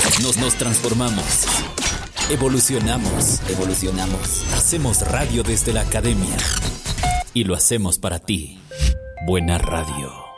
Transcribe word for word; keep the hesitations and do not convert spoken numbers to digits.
Nos, nos transformamos. Evolucionamos. Evolucionamos. Hacemos radio desde la academia. Y lo hacemos para ti. Buena radio.